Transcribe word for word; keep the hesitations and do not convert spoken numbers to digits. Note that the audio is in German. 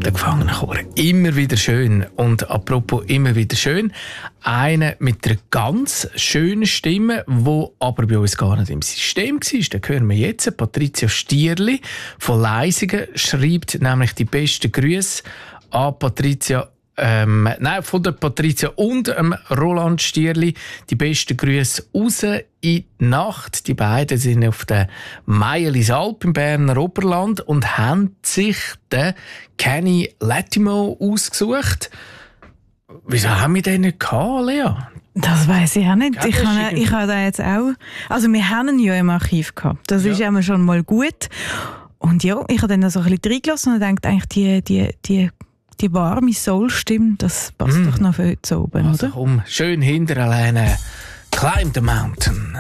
Der Gefangenenchor. Immer wieder schön. Und apropos immer wieder schön, einer mit einer ganz schönen Stimme, die aber bei uns gar nicht im System war. Den hören wir jetzt. Patricia Stierli von Leisingen schreibt nämlich die besten Grüße an Patricia Ähm, nein, von der Patricia und ähm, Roland Stierli. Die besten Grüße raus in die Nacht. Die beiden sind auf der Meierlisalp im Berner Oberland und haben sich den Kenny Lattimore ausgesucht. Wieso haben wir den nicht gehabt, Lea? Das weiss ich auch nicht. Ja, ich habe ich habe da jetzt auch... Also wir haben ihn ja im Archiv gehabt. Das ja. ist immer schon mal gut. Und ja, ich habe dann so ein bisschen reingelassen und dachte eigentlich, die... die, die Die warme Soul-Stimme, das passt mm. doch noch für heute oben, also oder? Komm, schön hinter alleine. Climb the mountain.